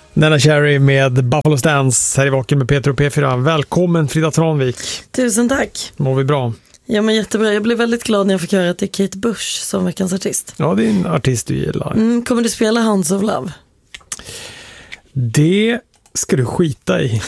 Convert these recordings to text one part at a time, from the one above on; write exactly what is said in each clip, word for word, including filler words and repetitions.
Nana Cherry med Buffalo Stance här i Vaken med Peter och P fyra. Välkommen Frida Tranvik. Tusen tack. Mår vi bra? Ja, men jättebra. Jag blev väldigt glad när jag fick höra att det är Kate Bush som veckans artist. Ja, det är en artist du gillar. Mm, kommer du spela Hounds of Love? Det ska du skita i.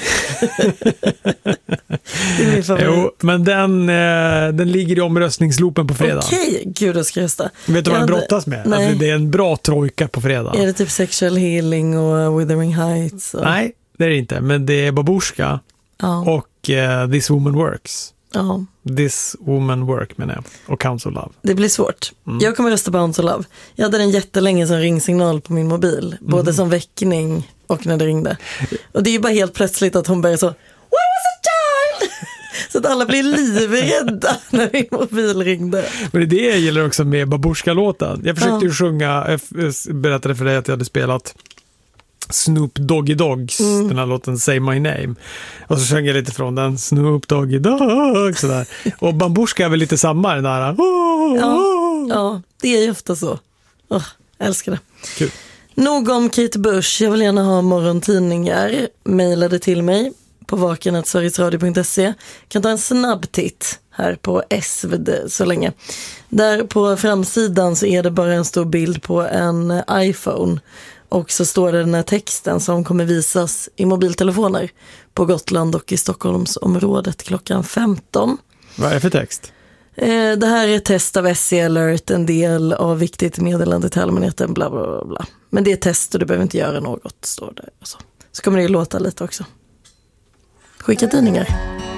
Det är min favorit. Jo, men den, eh, den ligger i omröstningsloopen på fredag. Okej, gud jag ska rösta. Vet du vad jag den hade... brottas med? Nej. Alltså, det är en bra trojka på fredag. Är det typ Sexual Healing och Wuthering Heights? Och... Nej, det är det inte. Men det är Babushka ja. och eh, This Woman Works. Ja. This Woman Work menar jag. Och Counts of Love. Det blir svårt. Mm. Jag kommer rösta på Hounds of Love. Jag hade den jättelänge som ringsignal på min mobil. Mm. Både som väckning och när det ringde. Och det är ju bara helt plötsligt att hon börjar så... Where was a child? Så att alla blir livrädda när min mobil ringde. Men det gäller också med Babushka-låten. Jag försökte ja. ju sjunga, jag berättade för dig att jag hade spelat Snoop Doggy Dogs, mm. den här låten Say My Name. Och så sjöng jag lite från den, Snoop Doggy Dog, sådär. Och Babushka är väl lite samma, den där. Oh, ja, oh. ja, det är ju ofta så. Oh, jag älskar det. Kul. Nog om Kate Bush, jag vill gärna ha morgontidningar. Mailade till mig på vaken snabel-a sverigesradio punkt se. Kan ta en snabb titt här på S V D så länge. Där på framsidan så är det bara en stor bild på en iPhone. Och så står det den här texten som kommer visas i mobiltelefoner på Gotland och i Stockholmsområdet klockan femton. Vad är det för text? Eh, det här är ett test av S C Alert, en del av viktigt meddelande till allmänheten, bla bla bla bla. Men det är test och du behöver inte göra något, står det. Så, så kommer det ju låta lite också. Skicka tidningar.